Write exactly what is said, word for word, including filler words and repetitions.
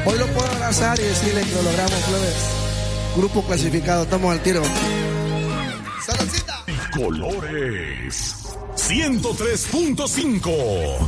Hoy lo puedo abrazar y decirle que lo logramos, plebes. Grupo clasificado, estamos al tiro. Colores ciento tres punto cinco.